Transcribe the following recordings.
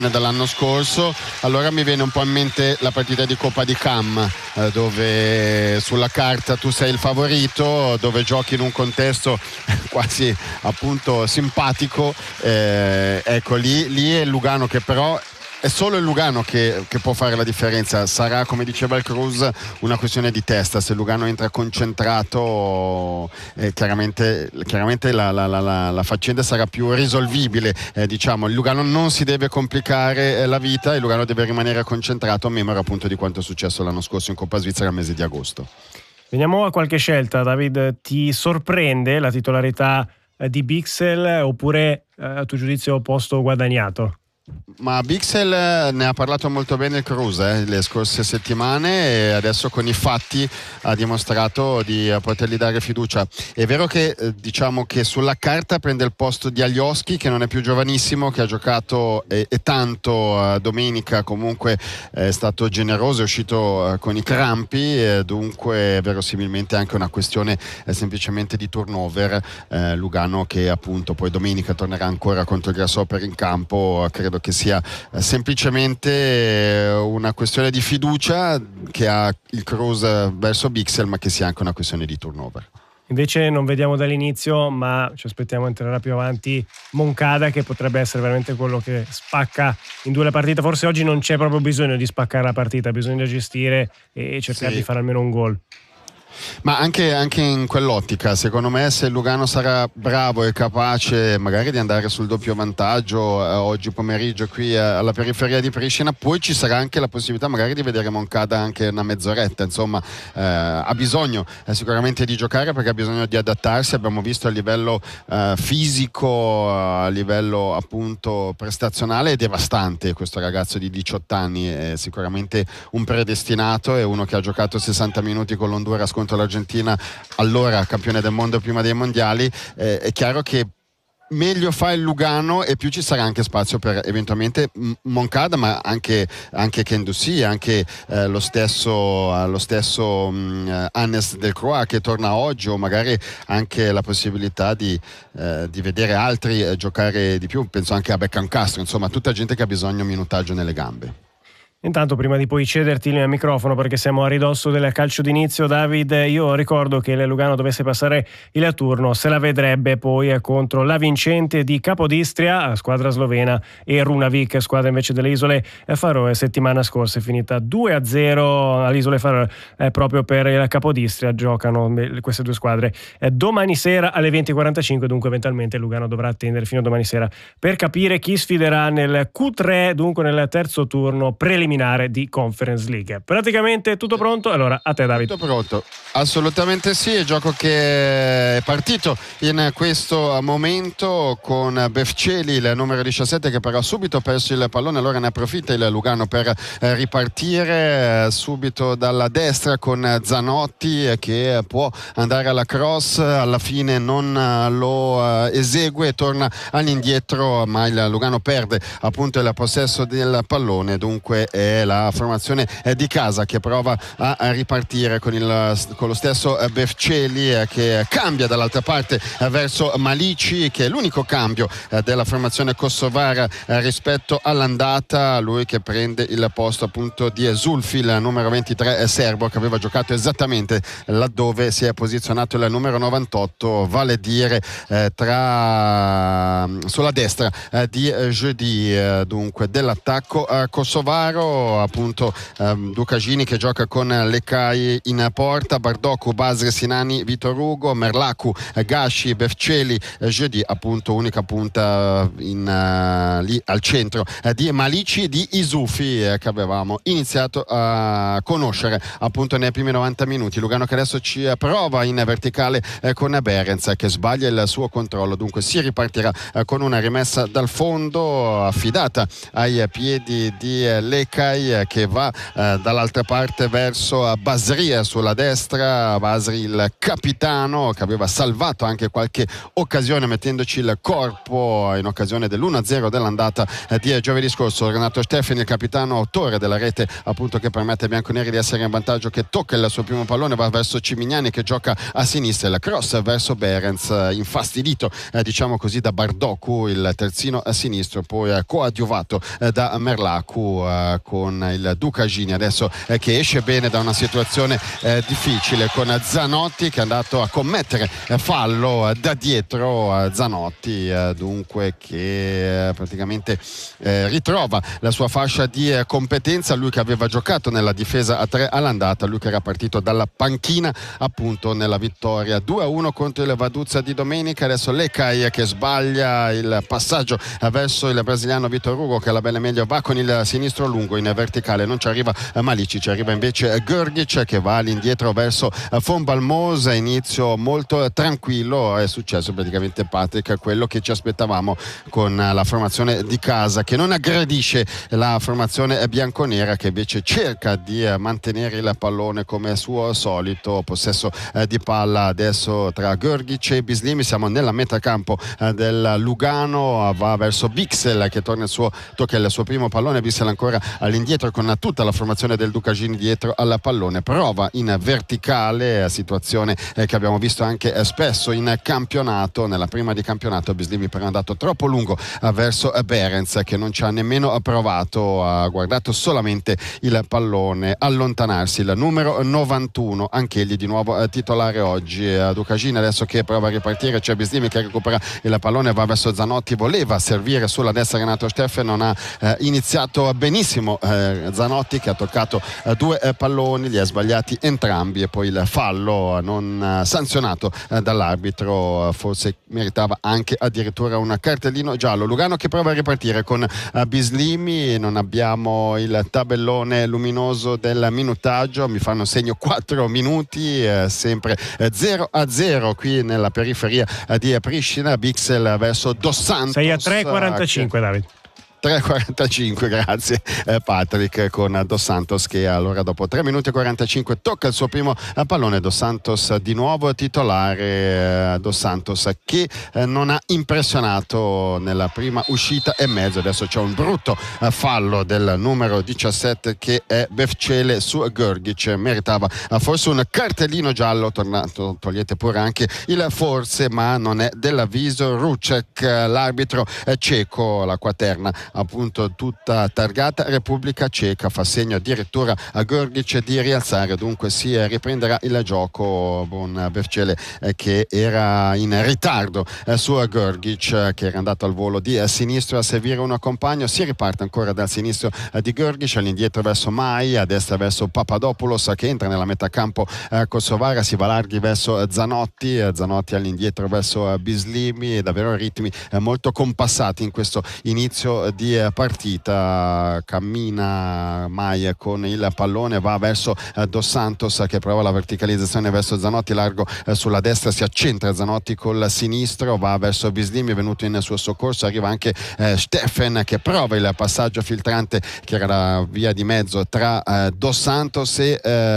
dall'anno scorso, allora mi viene un po' in mente la partita di Coppa di Cam, dove sulla carta tu sei il favorito, dove giochi in un contesto quasi appunto simpatico, ecco lì è il Lugano che però è solo il Lugano che può fare la differenza. Sarà, come diceva il Cruz, una questione di testa. Se il Lugano entra concentrato, chiaramente la faccenda sarà più risolvibile. Diciamo, il Lugano non si deve complicare la vita, il Lugano deve rimanere concentrato, a memoria appunto di quanto è successo l'anno scorso in Coppa Svizzera al mese di agosto. Veniamo a qualche scelta. David, ti sorprende la titolarità di Bixel oppure a tuo giudizio posto guadagnato? Ma Bixel ne ha parlato molto bene il Cruz le scorse settimane, e adesso con i fatti ha dimostrato di potergli dare fiducia. È vero che diciamo che sulla carta prende il posto di Alioski, che non è più giovanissimo, che ha giocato e tanto domenica, comunque è stato generoso, è uscito con i crampi, dunque verosimilmente anche una questione semplicemente di turnover. Lugano che appunto poi domenica tornerà ancora contro il Grasshopper in campo, credo che sia semplicemente una questione di fiducia che ha il Cruz verso Bixel, ma che sia anche una questione di turnover. Invece non vediamo dall'inizio, ma ci aspettiamo entrerà più avanti Moncada, che potrebbe essere veramente quello che spacca in due la partita. Forse oggi non c'è proprio bisogno di spaccare la partita, bisogna gestire e cercare di fare almeno un gol. Ma anche in quell'ottica, secondo me, se il Lugano sarà bravo e capace magari di andare sul doppio vantaggio oggi pomeriggio qui alla periferia di Pristina, poi ci sarà anche la possibilità magari di vedere Moncada anche una mezz'oretta. Insomma, ha bisogno sicuramente di giocare, perché ha bisogno di adattarsi. Abbiamo visto a livello fisico, a livello appunto prestazionale, è devastante questo ragazzo di 18 anni, è sicuramente un predestinato, è uno che ha giocato 60 minuti con l'Honduras contro l'Argentina, allora campione del mondo prima dei mondiali. È chiaro che meglio fa il Lugano e più ci sarà anche spazio per eventualmente Moncada, ma anche Kendouzi, anche lo stesso Hannes Delcroix che torna oggi, o magari anche la possibilità di vedere altri giocare di più. Penso anche a Beckham Castro, insomma tutta gente che ha bisogno di minutaggio nelle gambe. Intanto, prima di poi cederti il microfono, perché siamo a ridosso del calcio d'inizio, David, io ricordo che il Lugano dovesse passare il turno, se la vedrebbe poi contro la vincente di Capodistria, squadra slovena, e Runavik, squadra invece delle Isole Faroe. Settimana scorsa è finita 2-0 alle Isole Faroe, proprio per il Capodistria giocano queste due squadre domani sera alle 20:45, dunque eventualmente il Lugano dovrà attendere fino a domani sera per capire chi sfiderà nel Q3, dunque nel terzo turno preliminare di Conference League. Praticamente tutto pronto? Allora a te, David. Tutto pronto, assolutamente sì. Il gioco che è partito in questo momento con Befceli, il numero 17, che però ha subito perso il pallone, allora ne approfitta il Lugano per ripartire subito dalla destra con Zanotti che può andare alla cross, alla fine non lo esegue, torna all'indietro, ma il Lugano perde appunto il possesso del pallone. Dunque è la formazione di casa che prova a ripartire con lo stesso Befceli che cambia dall'altra parte verso Malici, che è l'unico cambio della formazione kosovara rispetto all'andata, lui che prende il posto appunto di Zulfi, il numero 23 serbo, che aveva giocato esattamente laddove si è posizionato il numero 98, vale dire sulla destra di Jeudi, dunque dell'attacco kosovaro. Appunto Dukashini che gioca con Lekaj in porta, Bardoku, Basri, Sinani, Vitor Hugo, Merlaku, Gashi, Befceli, Jeudi, appunto unica punta lì al centro di Malici, di Isufi, che avevamo iniziato a conoscere appunto nei primi 90 minuti. Lugano che adesso ci prova in verticale con Behrens, che sbaglia il suo controllo, dunque si ripartirà con una rimessa dal fondo affidata ai piedi di Lekaj, Lecaj che va dall'altra parte verso Basri sulla destra. Basri, il capitano, che aveva salvato anche qualche occasione mettendoci il corpo in occasione dell'1-0 dell'andata di giovedì scorso. Renato Steffen, il capitano, autore della rete appunto che permette ai bianconeri di essere in vantaggio, che tocca il suo primo pallone, va verso Cimignani che gioca a sinistra, il cross verso Behrens, infastidito diciamo così da Bardoku, il terzino a sinistro, poi coadiuvato da Merlaku con il Ducagini adesso che esce bene da una situazione difficile, con Zanotti che è andato a commettere fallo da dietro. Zanotti dunque che praticamente ritrova la sua fascia di competenza, lui che aveva giocato nella difesa a 3 all'andata, lui che era partito dalla panchina appunto nella vittoria 2-1 contro il Vaduzza di domenica. Adesso Lecaj che sbaglia il passaggio verso il brasiliano Vitor Hugo, che alla bella meglio va con il sinistro lungo in verticale, non ci arriva Malici, ci arriva invece Grgic che va all'indietro verso Von Balmos. Inizio molto tranquillo, è successo praticamente, Patrick, quello che ci aspettavamo con la formazione di casa, che non aggredisce la formazione bianconera, che invece cerca di mantenere il pallone come suo solito. Possesso di palla adesso tra Grgic e Bislimi, siamo nella metà campo del Lugano, va verso Witsel che torna tocca il suo primo pallone. Witsel ancora all'indietro con tutta la formazione del Ducagini dietro al pallone, prova in verticale, situazione che abbiamo visto anche spesso in campionato. Nella prima di campionato Bislimi però è andato troppo lungo verso Behrens, che non ci ha nemmeno provato, ha guardato solamente il pallone allontanarsi. Il numero 91 anch'egli di nuovo titolare oggi. Ducagini adesso che prova a ripartire, c'è Bislimi che recupera il pallone, va verso Zanotti, voleva servire sulla destra Renato Steffen, non ha iniziato benissimo Zanotti, che ha toccato 2 palloni, li ha sbagliati entrambi, e poi il fallo non sanzionato dall'arbitro, forse meritava anche addirittura un cartellino giallo. Lugano che prova a ripartire con Bislimi, non abbiamo il tabellone luminoso del minutaggio, mi fanno segno 4 minuti, sempre 0-0 qui nella periferia di Pristina. Witsel verso Dos Santos, 6-3-45 Davide. 3.45, grazie Patrick, con Dos Santos che allora dopo 3 minuti e 45 tocca il suo primo pallone. Dos Santos di nuovo titolare, Dos Santos che non ha impressionato nella prima uscita e mezzo. Adesso c'è un brutto fallo del numero 17 che è Befcele su Grgic, meritava forse un cartellino giallo, togliete pure anche il forse, ma non è dell'avviso. Rucek, l'arbitro ceco, la quaterna appunto tutta targata Repubblica Ceca, fa segno addirittura a Grgic di rialzare, dunque si riprenderà il gioco. Buon Befcele che era in ritardo su Grgic, che era andato al volo di sinistro a servire un compagno. Si riparte ancora dal sinistro di Grgic, all'indietro verso Mai, a destra verso Papadopoulos che entra nella metà campo kosovara, si va larghi verso Zanotti all'indietro verso Bislimi, davvero ritmi molto compassati in questo inizio di partita. Cammina Mai con il pallone, va verso Dos Santos che prova la verticalizzazione verso Zanotti, largo sulla destra, si accentra Zanotti col sinistro, va verso Bislimi venuto in suo soccorso, arriva anche Steffen che prova il passaggio filtrante che era la via di mezzo tra Dos Santos e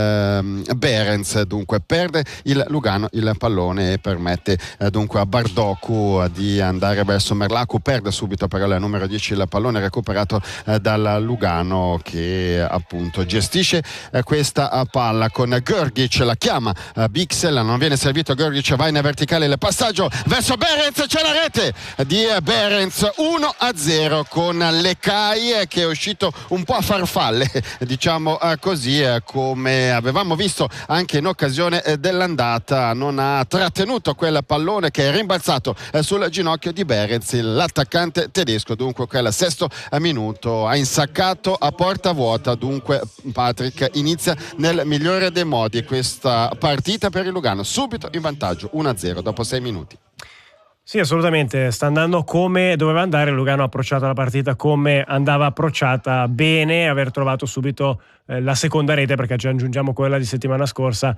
Behrens, dunque perde il Lugano il pallone e permette dunque a Bardoku di andare verso Merlaku, perde subito però il numero 10 il pallone recuperato dal Lugano, che appunto gestisce questa palla con Grgic, la chiama Witsel, non viene servito Grgic, va in verticale il passaggio verso Behrens, c'è la rete di Behrens, 1-0 con Lecaj che è uscito un po' a farfalle, diciamo così, come avevamo visto anche in occasione dell'andata, non ha trattenuto quel pallone che è rimbalzato sul ginocchio di Behrens, l'attaccante tedesco. Dunque quel sesto minuto ha insaccato a porta vuota, dunque Patrick inizia nel migliore dei modi questa partita per il Lugano, subito in vantaggio 1-0 dopo 6 minuti. Sì, assolutamente, sta andando come doveva andare. Lugano ha approcciato la partita come andava approcciata, bene aver trovato subito la seconda rete, perché ci aggiungiamo quella di settimana scorsa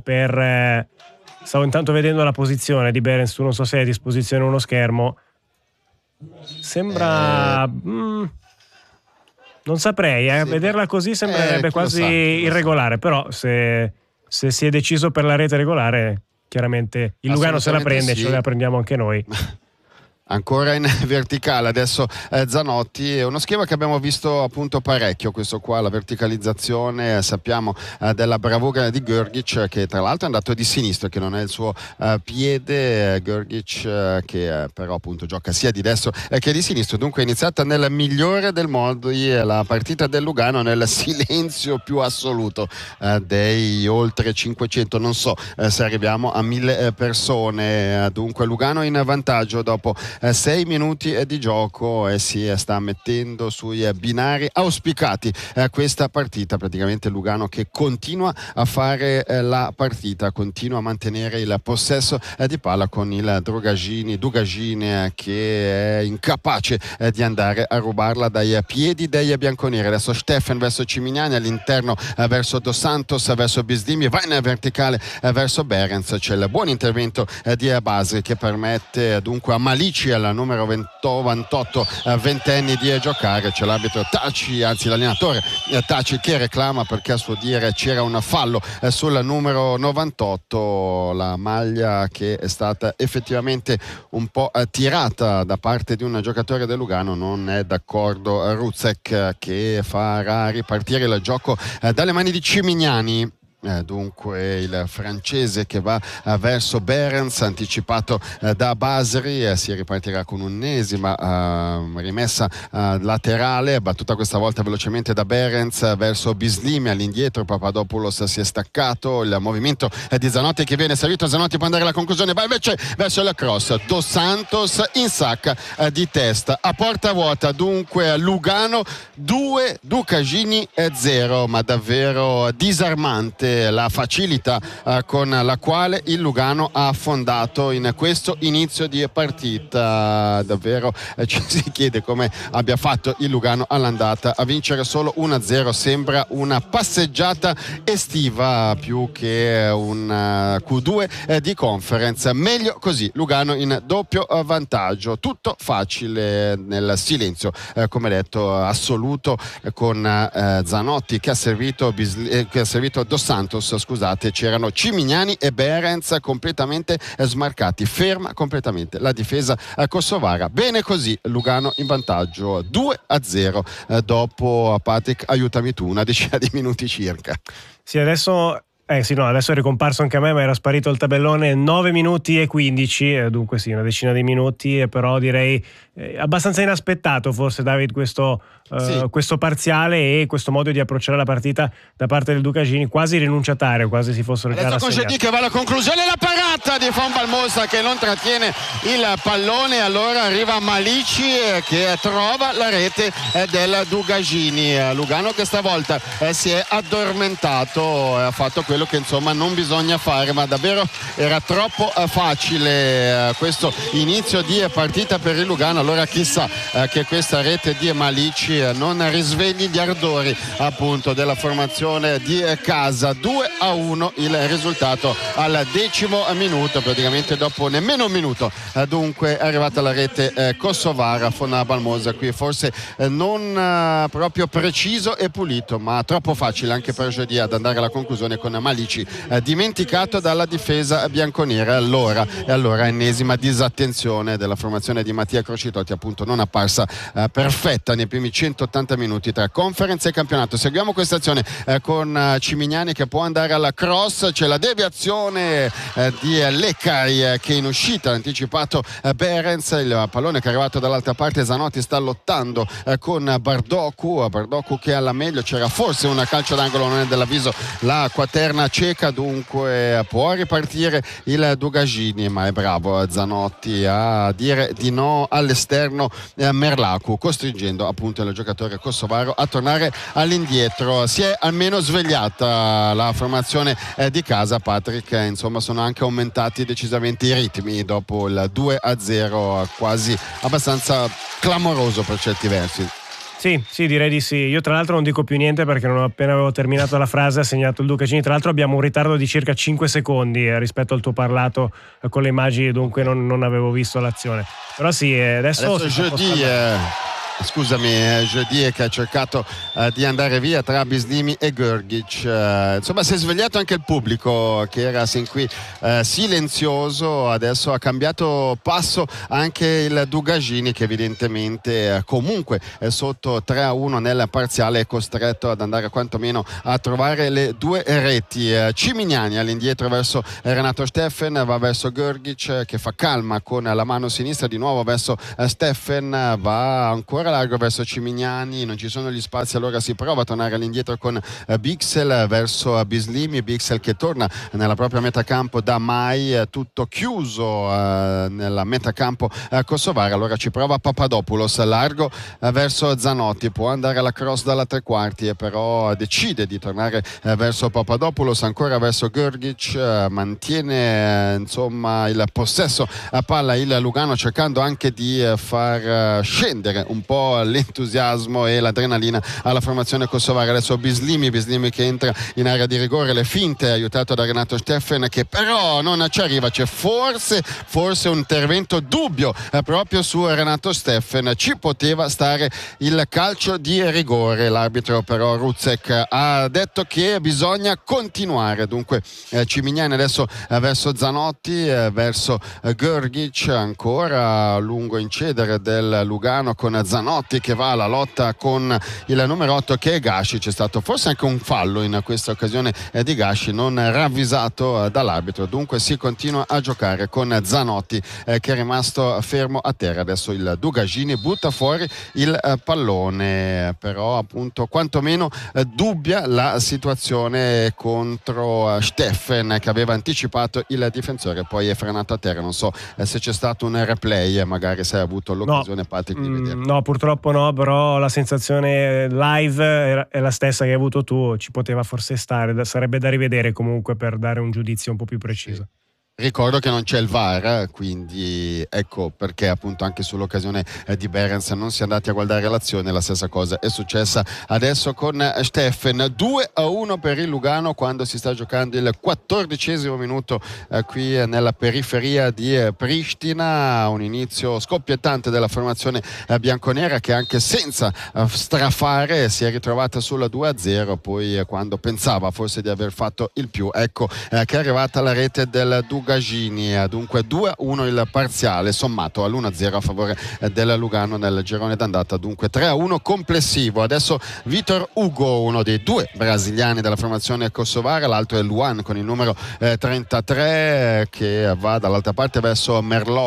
stavo intanto vedendo la posizione di Behrens, tu non so se hai a disposizione uno schermo, sembra Non saprei, Sì, vederla così sembrerebbe chi lo quasi sa, chi lo sa. irregolare, però se si è deciso per la rete regolare, chiaramente il Lugano se la Assolutamente prende, ce la sì. prendiamo anche noi. Ancora in verticale adesso Zanotti, è uno schema che abbiamo visto appunto parecchio, questo qua, la verticalizzazione, sappiamo della bravura di Grgic, che tra l'altro è andato di sinistro, che non è il suo piede, Grgic che però appunto gioca sia di destro che di sinistro, dunque è iniziata nel migliore del modo la partita del Lugano, nel silenzio più assoluto dei oltre 500, non so se arriviamo a 1000 persone, dunque Lugano in vantaggio dopo 6 minuti di gioco e si sta mettendo sui binari auspicati questa partita. Praticamente Lugano che continua a fare la partita, continua a mantenere il possesso di palla con il Dugagini che è incapace di andare a rubarla dai piedi dei bianconeri. Adesso Steffen verso Cimignani, all'interno verso Dos Santos, verso Bisdimi, va in verticale verso Behrens. C'è il buon intervento di Basri che permette dunque a Malici, al numero 28, ventenni, di giocare. C'è l'arbitro Taci, anzi l'allenatore Taci, che reclama perché a suo dire c'era un fallo sul numero 98, la maglia che è stata effettivamente un po' tirata da parte di un giocatore del Lugano. Non è d'accordo Ruzek, che farà ripartire il gioco dalle mani di Cimignani. Dunque il francese che va verso Behrens, anticipato da Basri, si ripartirà con un'ennesima rimessa laterale, battuta questa volta velocemente da Behrens verso Bislimi, all'indietro Papadopoulos si è staccato, il movimento di Zanotti che viene servito, Zanotti può andare alla conclusione, va invece verso il cross, Dos Santos in sacca di testa, a porta vuota dunque Lugano 2, Dugagini 0, ma davvero disarmante la facilità con la quale il Lugano ha affondato in questo inizio di partita. Davvero ci si chiede come abbia fatto il Lugano all'andata a vincere solo 1-0. Sembra una passeggiata estiva più che un Q2 di conference. Meglio così, Lugano in doppio vantaggio, tutto facile nel silenzio come detto assoluto, con Zanotti che ha servito Dos Santos, scusate, c'erano Cimignani e Behrens completamente smarcati, ferma completamente la difesa kosovara. Bene così, Lugano in vantaggio 2-0 dopo, Patrick, aiutami tu, una decina di minuti circa. Sì, adesso adesso è ricomparso anche a me, ma era sparito il tabellone. 9 minuti e 15, dunque sì, una decina di minuti, però direi abbastanza inaspettato forse, David, questo parziale e questo modo di approcciare la partita da parte del Dugagini, quasi rinunciatario, quasi si fossero già rassegnati. Adesso che va alla conclusione, la parata di Von Balmosa che non trattiene il pallone, allora arriva Malici che trova la rete del Dugagini. Lugano che stavolta si è addormentato, ha fatto quello che insomma non bisogna fare, ma davvero era troppo facile questo inizio di partita per il Lugano. Allora chissà che questa rete di Malici non risvegli gli ardori appunto della formazione di casa. 2-1 il risultato al 10° minuto, praticamente dopo nemmeno un minuto dunque è arrivata la rete kosovara. Von Balmosa qui forse non proprio preciso e pulito, ma troppo facile anche per Jodi ad andare alla conclusione con Malici dimenticato dalla difesa bianconera. Allora ennesima disattenzione della formazione di Mattia Crocitotti, appunto non apparsa perfetta nei primi 180 minuti tra conference e campionato. Seguiamo questa azione con Cimignani che può andare alla cross, c'è la deviazione di Leccai che in uscita ha anticipato Behrens, il pallone che è arrivato dall'altra parte. Zanotti sta lottando con Bardoku che è alla meglio, c'era forse un calcio d'angolo, non è dell'avviso la quaterna ceca, dunque può ripartire il Dugagini, ma è bravo Zanotti a dire di no all'esterno Merlaku, costringendo appunto il giocatore kosovaro a tornare all'indietro. Si è almeno svegliata la formazione di casa, Patrick, insomma sono anche aumentati decisamente i ritmi dopo il 2-0 quasi abbastanza clamoroso per certi versi. Sì, direi di sì. Io tra l'altro non dico più niente perché non appena avevo terminato la frase ha segnato il Dugagini. Tra l'altro abbiamo un ritardo di circa 5 secondi rispetto al tuo parlato con le immagini, dunque non avevo visto l'azione. Però sì, adesso Jodi Scusami, Jodi che ha cercato di andare via tra Bislimi e Grgic. Insomma, si è svegliato anche il pubblico che era sin qui silenzioso. Adesso ha cambiato passo anche il Dugagini, che evidentemente comunque è sotto 3-1 nel parziale, è costretto ad andare quantomeno a trovare le due reti. Cimignani all'indietro verso Renato Steffen, va verso Grgic che fa calma con la mano sinistra, di nuovo verso Steffen, va ancora largo verso Cimignani, non ci sono gli spazi, allora si prova a tornare all'indietro con Bixel verso Bislimi, Bixel che torna nella propria metacampo da Mai, tutto chiuso nella metacampo kosovara, allora ci prova Papadopoulos largo verso Zanotti, può andare alla cross dalla tre quarti e però decide di tornare verso Papadopoulos, ancora verso Grgic, mantiene insomma il possesso a palla il Lugano, cercando anche di far scendere un po' l'entusiasmo e l'adrenalina alla formazione kosovara. Adesso Bislimi che entra in area di rigore, le finte, aiutato da Renato Steffen che però non ci arriva, c'è forse un intervento dubbio proprio su Renato Steffen, ci poteva stare il calcio di rigore, l'arbitro però Rucek ha detto che bisogna continuare, dunque Cimignani adesso verso Zanotti, verso Grgic, ancora lungo incedere del Lugano con Zanotti che va alla lotta con il numero 8 che è Gashi. C'è stato forse anche un fallo in questa occasione di Gashi, non ravvisato dall'arbitro, dunque si continua a giocare con Zanotti che è rimasto fermo a terra. Adesso il Dugagini butta fuori il pallone, però appunto quantomeno dubbia la situazione contro Steffen che aveva anticipato il difensore, poi è frenato a terra. Non so se c'è stato un replay, magari se hai avuto l'occasione, Patrick, di vedere. No, purtroppo no, però la sensazione live è la stessa che hai avuto tu, ci poteva forse stare, sarebbe da rivedere comunque per dare un giudizio un po' più preciso. Sì. Ricordo che non c'è il VAR, quindi ecco perché appunto anche sull'occasione di Behrens non si è andati a guardare l'azione. La stessa cosa è successa adesso con Steffen. 2-1 per il Lugano quando si sta giocando il 14° minuto qui nella periferia di Pristina. Un inizio scoppiettante della formazione bianconera che anche senza strafare si è ritrovata sulla 2-0, poi quando pensava forse di aver fatto il più, ecco che è arrivata la rete del Dugagini. Dunque 2-1 il parziale sommato all'1-0 a favore del Lugano nel girone d'andata, dunque 3-1 complessivo. Adesso Vitor Hugo, uno dei due brasiliani della formazione kosovara, l'altro è Luan con il numero 33 che va dall'altra parte verso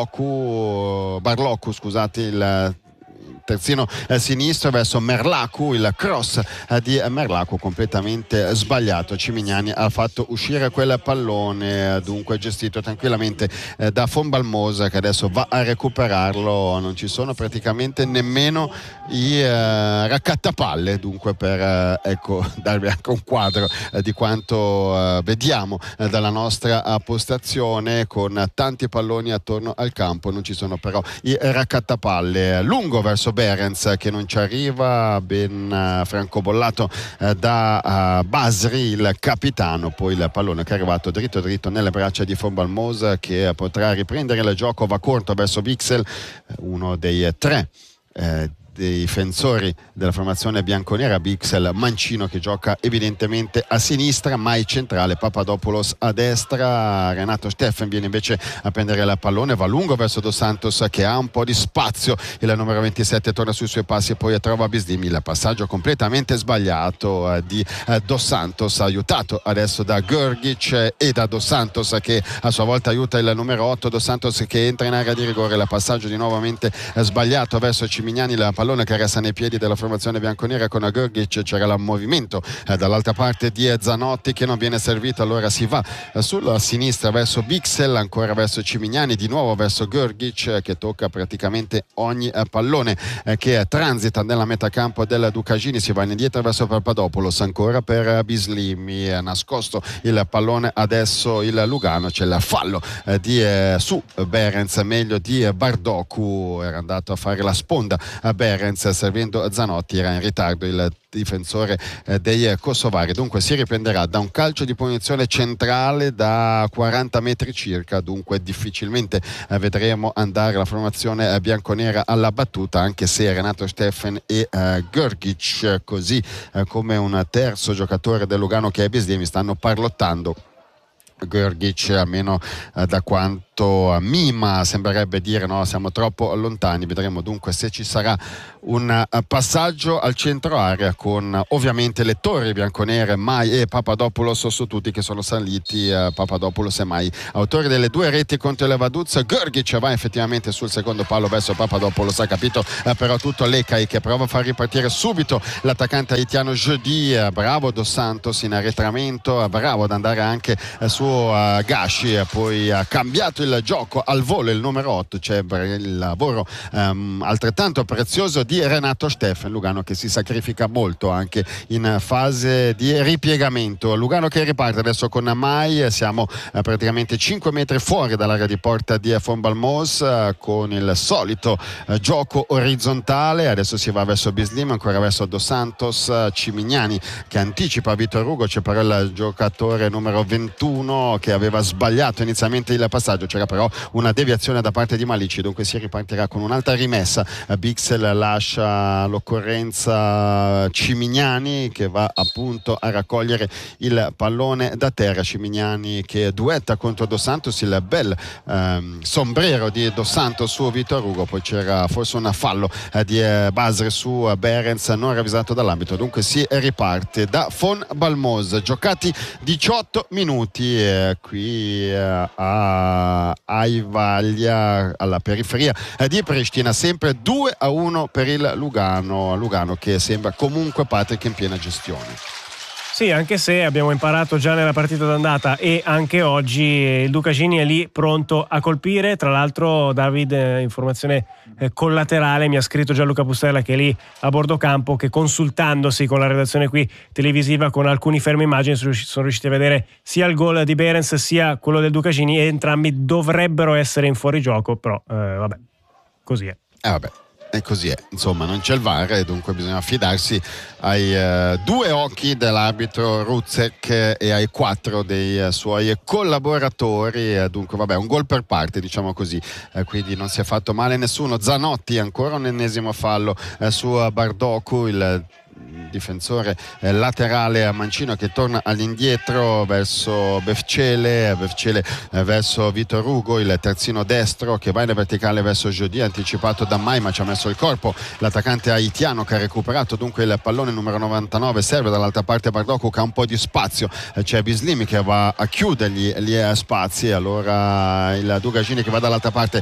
Barloku, scusate, il terzino sinistro verso Merlaku, il cross di Merlaku completamente sbagliato. Cimignani ha fatto uscire quel pallone, dunque gestito tranquillamente da Fonbalmosa che adesso va a recuperarlo. Non ci sono praticamente nemmeno i raccattapalle, dunque per darvi anche un quadro di quanto vediamo dalla nostra postazione, con tanti palloni attorno al campo, non ci sono però i raccattapalle. Lungo verso Behrens che non ci arriva, ben francobollato da Basri, il capitano, poi il pallone che è arrivato dritto nelle braccia di Fonbalmosa che potrà riprendere il gioco, va corto verso Bixel, uno dei tre difensori della formazione bianconera. Bixel mancino che gioca evidentemente a sinistra, Mai centrale, Papadopoulos a destra, Renato Steffen viene invece a prendere il pallone, va lungo verso Dos Santos che ha un po' di spazio, il numero 27 torna sui suoi passi e poi trova Bislimi, il passaggio completamente sbagliato di Dos Santos, aiutato adesso da Grgic e da Dos Santos che a sua volta aiuta il numero 8 Dos Santos che entra in area di rigore, il passaggio di nuovamente sbagliato verso Cimignani, la pallone che resta nei piedi della formazione bianconera con Grgic, c'era il movimento dall'altra parte di Zanotti che non viene servito, allora si va sulla sinistra verso Bixel, ancora verso Cimignani, di nuovo verso Grgic che tocca praticamente ogni pallone che transita nella metacampo del Dugagini, si va indietro verso Papadopoulos, ancora per Bislimi, nascosto il pallone adesso il Lugano, c'è il fallo su Behrens, meglio di Bardoku, era andato a fare la sponda a Behrens Behrens, servendo Zanotti, era in ritardo il difensore dei kosovari. Dunque si riprenderà da un calcio di punizione centrale da 40 metri circa, dunque difficilmente vedremo andare la formazione bianconera alla battuta, anche se Renato Steffen e Grgic, così come un terzo giocatore del Lugano che è Bislimi, stanno parlottando. Grgic, almeno da quanto Mima sembrerebbe dire, no, siamo troppo lontani. Vedremo dunque se ci sarà un passaggio al centro area con ovviamente le torri bianconere, Mai e Papadopoulos su tutti, che sono saliti. Papadopoulos e Mai, autori delle due reti contro le Vaduz. Grgic va effettivamente sul secondo palo verso Papadopoulos, ha capito però tutto Lekaj, che prova a far ripartire subito l'attaccante haitiano Jeudi. Bravo Dos Santos in arretramento, bravo ad andare anche su Gashi, poi ha cambiato il gioco al volo il numero 8. C'è il lavoro altrettanto prezioso di Renato Steffen. Lugano che si sacrifica molto anche in fase di ripiegamento. Lugano che riparte adesso con Mai, siamo praticamente 5 metri fuori dall'area di porta di Fon Balmos, con il solito gioco orizzontale. Adesso si va verso Bislim, ancora verso Dos Santos, Cimignani che anticipa Vitor Hugo. C'è però il giocatore numero 21 che aveva sbagliato inizialmente il passaggio, c'era però una deviazione da parte di Malici, dunque si ripartirà con un'altra rimessa. Bixel lascia l'occorrenza Cimignani, che va appunto a raccogliere il pallone da terra. Cimignani che duetta contro Dos Santos, il bel sombrero di Dos Santos su Vitor Hugo. Poi c'era forse un fallo di Basri su Behrens non ravvisato dall'arbitro, dunque si riparte da Fon Balmos. Giocati 18 minuti qui a Aivaglia, alla periferia di Pristina, sempre 2-1 per il Lugano che sembra comunque Patrick in piena gestione. Sì, anche se abbiamo imparato già nella partita d'andata e anche oggi il Ducagini è lì pronto a colpire. Tra l'altro David, informazione collaterale, mi ha scritto Gianluca Pustella che è lì a bordo campo, che consultandosi con la redazione qui televisiva con alcuni fermi immagini sono riusciti a vedere sia il gol di Behrens sia quello del Ducagini, e entrambi dovrebbero essere in fuorigioco, però vabbè, così è. Vabbè. E così è, insomma, non c'è il VAR e dunque bisogna affidarsi ai due occhi dell'arbitro Ruzek e ai 4 dei suoi collaboratori. Dunque vabbè, un gol per parte, diciamo così, quindi non si è fatto male nessuno. Zanotti, ancora un ennesimo fallo su Bardoku, il difensore laterale mancino, che torna all'indietro verso Befcele verso Vitor Hugo, il terzino destro che va in verticale verso Jeudi, anticipato da Mai ma ci ha messo il corpo l'attaccante haitiano, che ha recuperato dunque il pallone. Numero 99 serve dall'altra parte Bardoku, che ha un po' di spazio, c'è Bislimi che va a chiudergli gli spazi. Allora il Ducagini che va dall'altra parte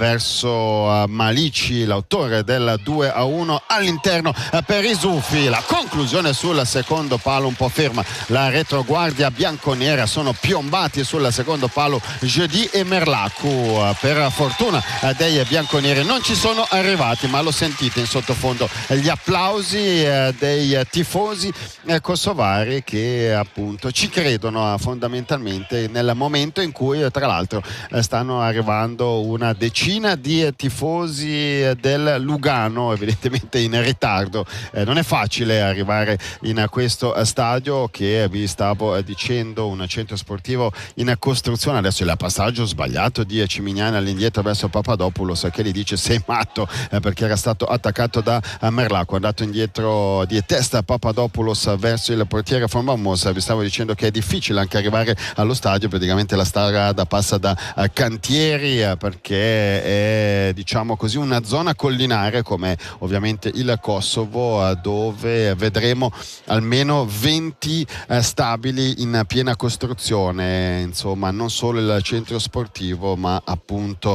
verso Malici, l'autore del 2-1 all'interno per Isufi. La conclusione sul secondo palo un po' ferma, la retroguardia bianconera, sono piombati sul secondo palo Jeudi e Merlacu. Per fortuna dei bianconeri non ci sono arrivati, ma lo sentite in sottofondo gli applausi dei tifosi kosovari, che appunto ci credono fondamentalmente nel momento in cui tra l'altro stanno arrivando una decina di tifosi del Lugano, evidentemente in ritardo. Non è facile arrivare in questo stadio, che vi stavo dicendo un centro sportivo in costruzione. Adesso il passaggio sbagliato di Cimignani all'indietro verso Papadopoulos, che gli dice sei matto, perché era stato attaccato da Merlacu. È andato indietro di testa Papadopoulos verso il portiere Fon Balmos. Vi stavo dicendo che è difficile anche arrivare allo stadio, praticamente la strada passa da cantieri, perché è, diciamo così, una zona collinare come ovviamente il Kosovo, dove vedremo almeno 20 stabili in piena costruzione. Insomma, non solo il centro sportivo, ma appunto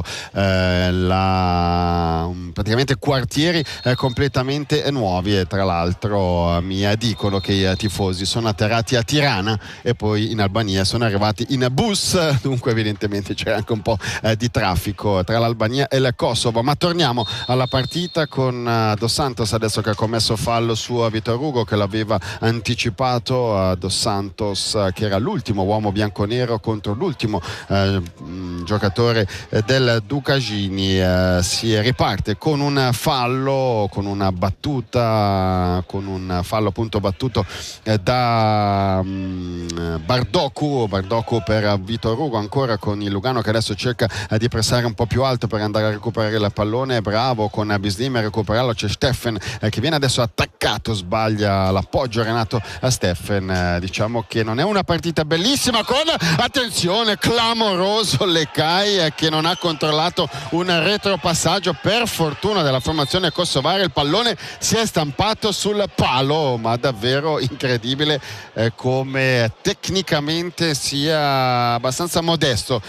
praticamente quartieri completamente nuovi. E tra l'altro mi dicono che i tifosi sono atterrati a Tirana e poi in Albania sono arrivati in bus, dunque evidentemente c'è anche un po' di traffico tra l'Albania e il Kosovo. Ma torniamo alla partita con Dos Santos adesso, che ha commesso fallo su Vitor Hugo. Hugo che l'aveva anticipato, Dos Santos che era l'ultimo uomo bianconero contro l'ultimo giocatore del Ducagini. Si riparte con un fallo, con una battuta, con un fallo appunto battuto da Bardoku per Vitor Hugo, ancora con il Lugano che adesso cerca di pressare un po' più alto per andare a recuperare il pallone. Bravo con Bislim a recuperarlo, c'è Steffen che viene adesso attaccato, sbaglia l'appoggio Renato a Steffen. Diciamo che non è una partita bellissima, con attenzione clamoroso Lekaj che non ha controllato un retropassaggio per fortuna della formazione kosovara. Il pallone si è stampato sul palo, ma davvero incredibile come tecnicamente sia abbastanza modesto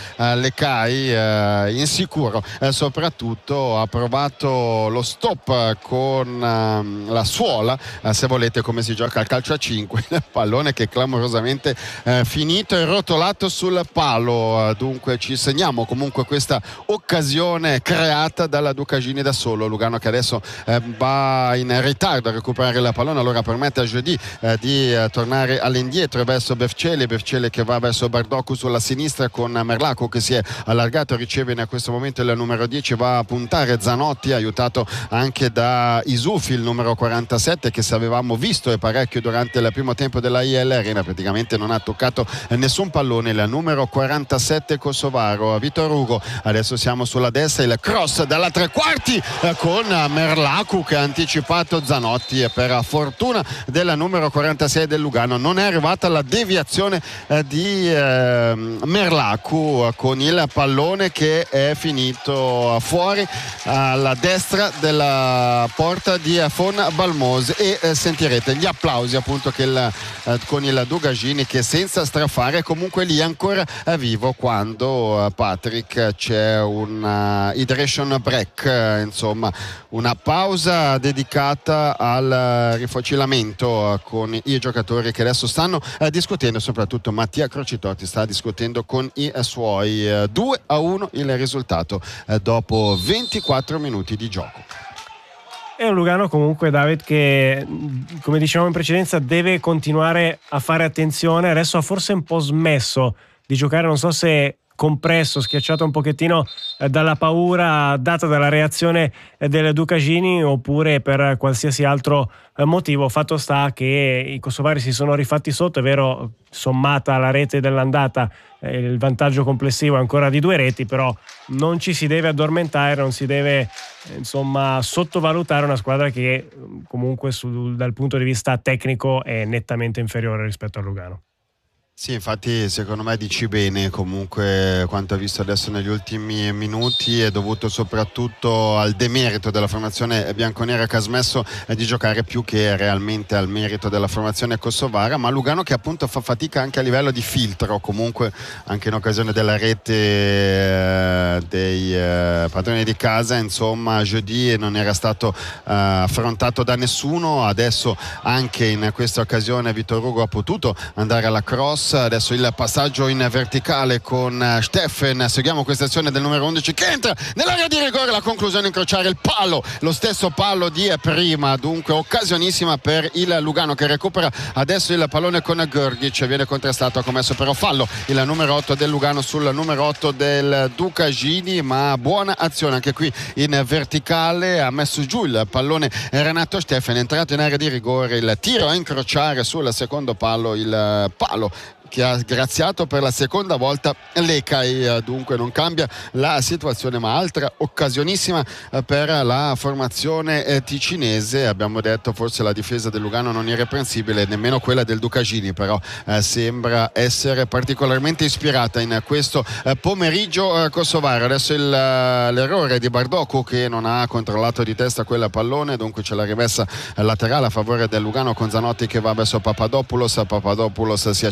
Lekaj, insicuro soprattutto. Ha provato lo stop con la suola, se volete, come si gioca al calcio a 5, il pallone che è clamorosamente finito e rotolato sul palo. Dunque ci segniamo comunque questa occasione creata dalla Ducagini da solo. Lugano che adesso va in ritardo a recuperare la pallone, allora permette a Jeudi di tornare all'indietro verso Befceli che va verso Bardoku sulla sinistra con Merlaku che si è allargato, riceve in questo momento il numero 10, va a puntare Zanotti, aiutato anche da Isufi, il numero 47, che se avevamo visto e parecchio durante il primo tempo della IL Arena praticamente non ha toccato nessun pallone. Il numero 47 kosovaro Vitor Hugo. Adesso siamo sulla destra, il cross dalla tre quarti con Merlaku che ha anticipato Zanotti e per fortuna del numero 46 del Lugano non è arrivata la deviazione di Merlaku con il pallone che è finito fuori alla destra della porta di Fon Balmos e sentirete gli applausi appunto che con il Ducagini che senza strafare comunque lì ancora vivo quando Patrick c'è un hydration break, insomma una pausa dedicata al rifocilamento con i giocatori che adesso stanno discutendo, soprattutto Mattia Crocitotti sta discutendo con i suoi. 2-1 il risultato dopo 24 minuti di gioco. È un Lugano comunque, David, che come dicevamo in precedenza deve continuare a fare attenzione. Adesso ha forse un po' smesso di giocare, non so se compresso, schiacciato un pochettino dalla paura data dalla reazione del Ducagini oppure per qualsiasi altro motivo. Fatto sta che i kosovari si sono rifatti sotto, è vero, sommata la rete dell'andata il vantaggio complessivo è ancora di 2 reti, però non ci si deve addormentare, non si deve insomma sottovalutare una squadra che comunque dal punto di vista tecnico è nettamente inferiore rispetto al Lugano. Sì, infatti secondo me dici bene, comunque quanto ha visto adesso negli ultimi minuti è dovuto soprattutto al demerito della formazione bianconera che ha smesso di giocare più che realmente al merito della formazione kosovara, ma Lugano che appunto fa fatica anche a livello di filtro, comunque anche in occasione della rete dei padroni di casa, insomma Jeudi non era stato affrontato da nessuno. Adesso anche in questa occasione Vitor Hugo ha potuto andare alla cross. Adesso il passaggio in verticale con Steffen, seguiamo questa azione del numero 11 che entra nell'area di rigore, la conclusione incrociare il palo, lo stesso palo di prima, dunque occasionissima per il Lugano che recupera adesso il pallone con Grgic, viene contrastato, ha commesso però fallo il numero 8 del Lugano sul numero 8 del Ducagini, ma buona azione anche qui in verticale, ha messo giù il pallone Renato Steffen, è entrato in area di rigore, il tiro a incrociare sul secondo palo, il palo che ha graziato per la seconda volta Lekaj, dunque non cambia la situazione, ma altra occasionissima per la formazione ticinese. Abbiamo detto forse la difesa del Lugano non irreprensibile, nemmeno quella del Ducagini, però sembra essere particolarmente ispirata in questo pomeriggio kosovaro. Adesso l'errore di Bardoku che non ha controllato di testa quel pallone, dunque c'è la rimessa laterale a favore del Lugano con Zanotti che va verso Papadopoulos si accentra verso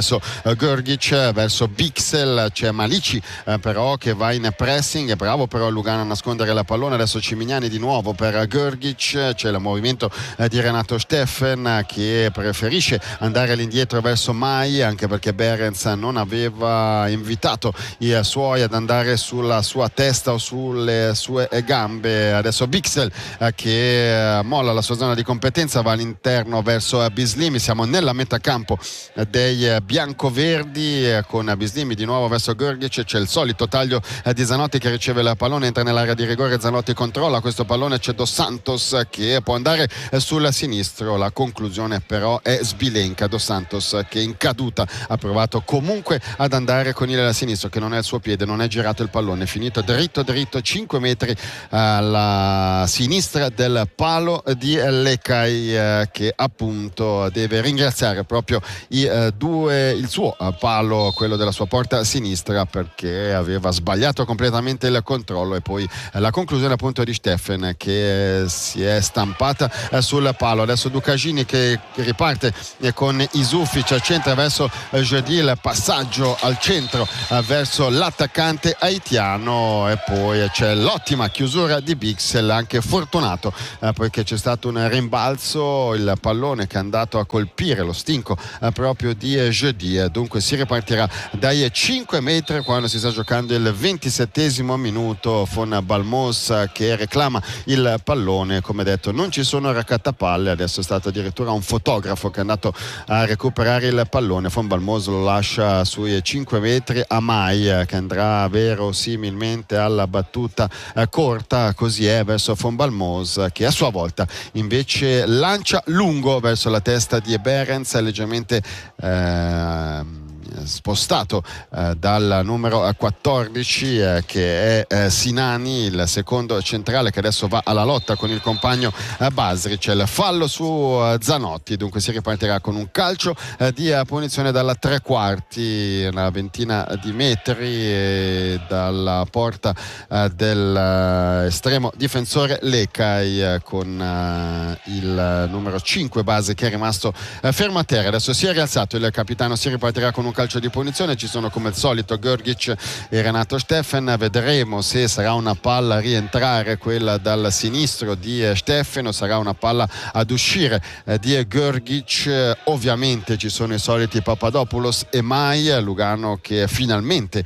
verso Grgic, verso Bixel, c'è Malici però che va in pressing, è bravo però Lugano a nascondere la pallone. Adesso Cimignani di nuovo per Grgic, c'è il movimento di Renato Steffen che preferisce andare all'indietro verso Mai, anche perché Behrens non aveva invitato i suoi ad andare sulla sua testa o sulle sue gambe. Adesso Bixel che molla la sua zona di competenza, va all'interno verso Bislimi. Siamo nella metà campo dei biancoverdi con Bislimi di nuovo verso Grgic, c'è il solito taglio di Zanotti che riceve il pallone, entra nell'area di rigore, Zanotti controlla questo pallone, c'è Dos Santos che può andare sul sinistro, la conclusione però è sbilenca. Dos Santos che in caduta ha provato comunque ad andare con il sinistro, che non è il suo piede, non è girato il pallone, è finito dritto 5 metri alla sinistra del palo di Lecai, che appunto deve ringraziare proprio il suo palo, quello della sua porta sinistra, perché aveva sbagliato completamente il controllo. E poi la conclusione appunto di Steffen che si è stampata sul palo. Adesso Ducagini che riparte con Isufic al centro verso Jeudi, il passaggio al centro verso l'attaccante haitiano, e poi c'è l'ottima chiusura di Bixel, anche fortunato poiché c'è stato un rimbalzo, il pallone che è andato a colpire lo stinco proprio di Jeudi. Dunque si ripartirà dai 5 metri quando si sta giocando il 27esimo minuto, con Balmos che reclama il pallone. Come detto, non ci sono raccattapalle, adesso è stato addirittura un fotografo che è andato a recuperare il pallone. Von Balmos lo lascia sui 5 metri a Mai, che andrà verosimilmente alla battuta corta, così è, verso Von Balmos, che a sua volta invece lancia lungo verso la testa di Behrens, leggermente spostato dal numero 14 che è Sinani, il secondo centrale, che adesso va alla lotta con il compagno Basri. C'è il fallo su Zanotti, dunque si ripartirà con un calcio di punizione dalla tre quarti, una ventina di metri dalla porta dell'estremo difensore Lecai, con il numero 5 base che è rimasto fermo a terra. Adesso si è rialzato il capitano, si ripartirà con un calcio di punizione. Ci sono come al solito Grgic e Renato Steffen, vedremo se sarà una palla a rientrare quella dal sinistro di Steffen o sarà una palla ad uscire di Grgic. Ovviamente ci sono i soliti Papadopoulos e Mai, Lugano che finalmente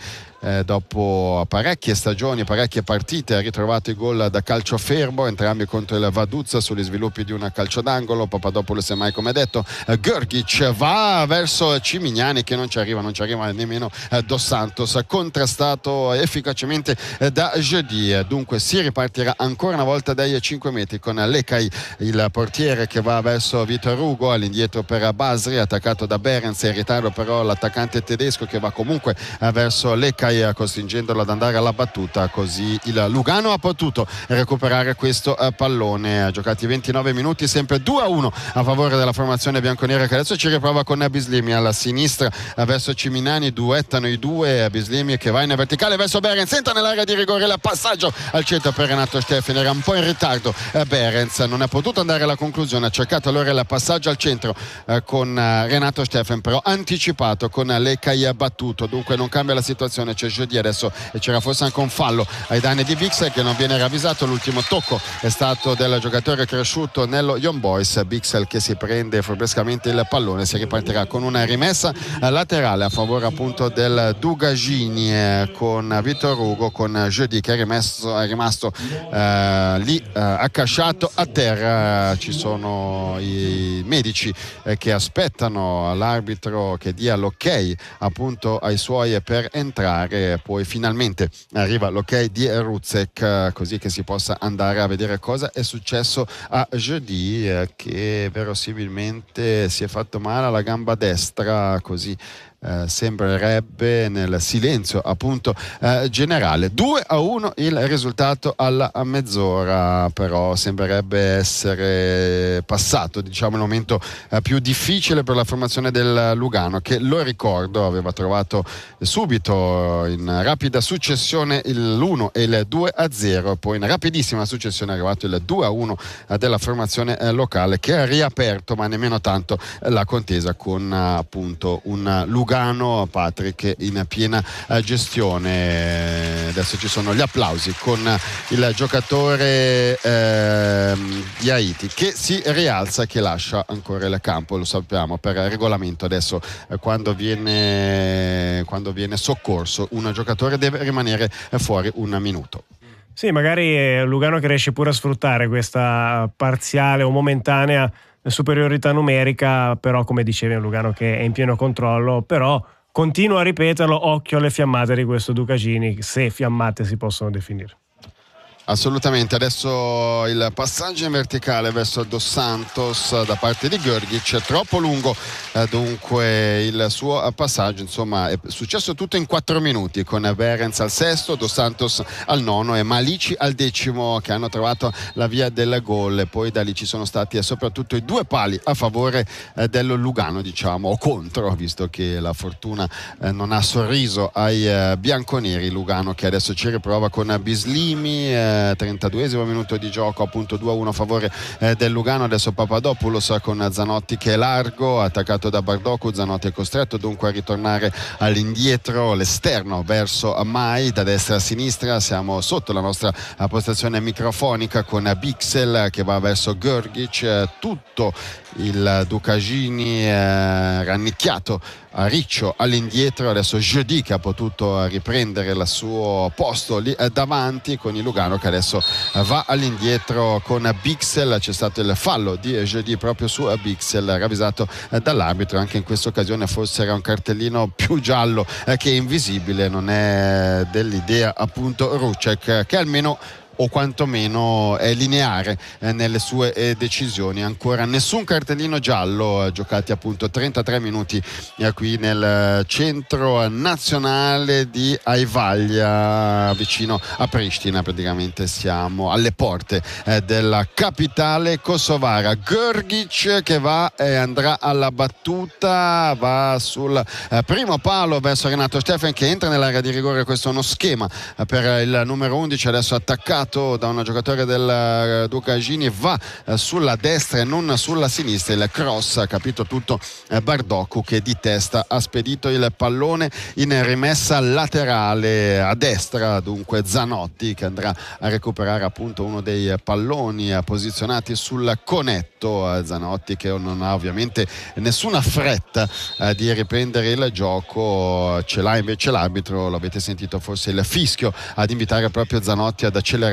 dopo parecchie stagioni, parecchie partite, ha ritrovato i gol da calcio fermo, entrambi contro il Vaduz sugli sviluppi di un calcio d'angolo. Papadopoulos e Mai, come detto. Grgic va verso Cimignani che non ci arriva nemmeno Dos Santos, contrastato efficacemente da Jeudi. Dunque si ripartirà ancora una volta dai 5 metri con Lecai, il portiere, che va verso Vitor Hugo, all'indietro per Basri, attaccato da Behrens, in ritardo però l'attaccante tedesco che va comunque verso Lecai, costringendolo ad andare alla battuta. Così il Lugano ha potuto recuperare questo pallone. Giocati 29 minuti, sempre 2-1 a favore della formazione bianconera, che adesso ci riprova con Bislimi alla sinistra verso Cimignani, duettano i due. Bislimi che va in verticale verso Behrens, entra nell'area di rigore, il passaggio al centro per Renato Steffen, era un po' in ritardo Behrens, non è potuto andare alla conclusione, ha cercato allora il passaggio al centro con Renato Steffen, però anticipato con Lecai battuto. Dunque non cambia la situazione, c'è Jeudi adesso e c'era forse anche un fallo ai danni di Bixel che non viene ravvisato. L'ultimo tocco è stato del giocatore cresciuto nello Young Boys. Bixel che si prende furbescamente il pallone, si ripartirà con una rimessa laterale a favore appunto del Ducagini, con Vitor Hugo, con Jeudi che è rimasto lì accasciato a terra. Ci sono i medici che aspettano l'arbitro che dia l'ok appunto ai suoi per entrare. Poi finalmente arriva l'ok di Ruzek, così che si possa andare a vedere cosa è successo a Jeudi, che verosimilmente si è fatto male alla gamba destra, così sembrerebbe nel silenzio appunto generale. 2-1 il risultato alla mezz'ora, però sembrerebbe essere passato, diciamo, il momento più difficile per la formazione del Lugano, che, lo ricordo, aveva trovato subito in rapida successione l'1 e il 2-0, poi in rapidissima successione è arrivato il 2-1 della formazione locale, che ha riaperto, ma nemmeno tanto, la contesa con appunto un Lugano, Patrick, in piena gestione. Adesso ci sono gli applausi con il giocatore di Haiti che si rialza, che lascia ancora il campo, lo sappiamo per regolamento. Adesso quando viene soccorso un giocatore deve rimanere fuori un minuto. Sì, magari Lugano che riesce pure a sfruttare questa parziale o momentanea superiorità numerica, però come dicevi è un Lugano che è in pieno controllo, però continuo a ripeterlo, occhio alle fiammate di questo Ducagini, se fiammate si possono definire. Assolutamente, adesso il passaggio in verticale verso Dos Santos da parte di Grgic, troppo lungo, dunque il suo passaggio, insomma è successo tutto in 4 minuti, con Behrens al sesto, Dos Santos al nono e Malici al 10° che hanno trovato la via del gol, e poi da lì ci sono stati soprattutto i 2 pali a favore del Lugano, diciamo, o contro, visto che la fortuna non ha sorriso ai bianconeri. Lugano che adesso ci riprova con Bislimi, 32esimo minuto di gioco, appunto 2-1 a favore del Lugano. Adesso Papadopoulos con Zanotti che è largo, attaccato da Bardoku. Zanotti è costretto dunque a ritornare all'indietro, l'esterno verso Mai, da destra a sinistra. Siamo sotto la nostra postazione microfonica con Bixel che va verso Grgic, tutto il Ducagini rannicchiato a riccio all'indietro. Adesso Jeudi che ha potuto riprendere il suo posto lì davanti, con il Lugano che adesso va all'indietro con Bixel. C'è stato il fallo di Jeudi proprio su Bixel, ravvisato dall'arbitro. Anche in questa occasione forse era un cartellino più giallo che invisibile. Non è dell'idea appunto Rucek, che almeno, o quantomeno è lineare nelle sue decisioni. Ancora nessun cartellino giallo, giocati appunto 33 minuti qui nel centro nazionale di Aivaglia, vicino a Pristina. Praticamente siamo alle porte della capitale kosovara. Grgic che va e andrà alla battuta, va sul primo palo verso Renato Steffen che entra nell'area di rigore. Questo è uno schema per il numero 11, adesso attaccato da un giocatore del Ducagini, va sulla destra e non sulla sinistra. Il cross, ha capito tutto Bardoku, che di testa ha spedito il pallone in rimessa laterale a destra. Dunque Zanotti che andrà a recuperare appunto uno dei palloni posizionati sul conetto. Zanotti che non ha ovviamente nessuna fretta di riprendere il gioco, ce l'ha invece l'arbitro, l'avete sentito forse, il fischio, ad invitare proprio Zanotti ad accelerare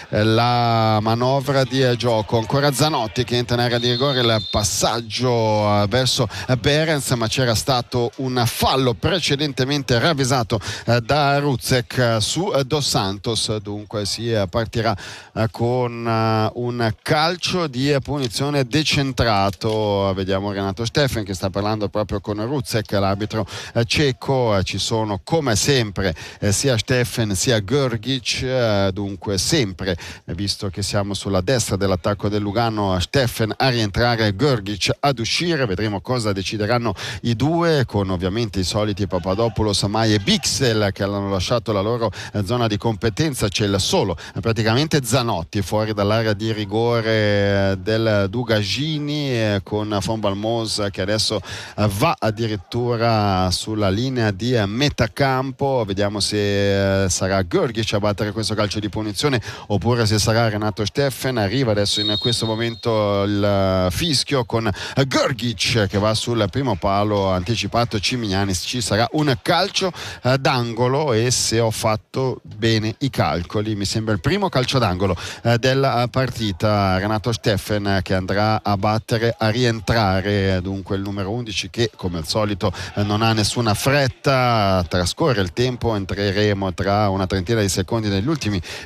la manovra di gioco. Ancora Zanotti che entra in area di rigore, il passaggio verso Behrens, ma c'era stato un fallo precedentemente ravvisato da Rucek su Dos Santos. Dunque si partirà con un calcio di punizione decentrato. Vediamo Renato Steffen che sta parlando proprio con Rucek, l'arbitro ceco. Ci sono come sempre sia Steffen sia Grgic, dunque sempre, visto che siamo sulla destra dell'attacco del Lugano, Steffen a rientrare, Grgic ad uscire. Vedremo cosa decideranno i due, con ovviamente i soliti Papadopoulos, Mai e Bixel che hanno lasciato la loro zona di competenza. C'è il solo praticamente Zanotti fuori dall'area di rigore del Ducagini, con Von Balmos che adesso va addirittura sulla linea di metacampo. Vediamo se sarà Grgic a battere questo calcio di punizione oppure se sarà Renato Steffen. Arriva adesso in questo momento il fischio con Grgic che va sul primo palo, anticipato Cimignani. Ci sarà un calcio d'angolo e, se ho fatto bene i calcoli, mi sembra il primo calcio d'angolo della partita. Renato Steffen che andrà a battere, a rientrare dunque il numero 11 che come al solito non ha nessuna fretta. Trascorre il tempo, entreremo tra una trentina di secondi negli ultimi 10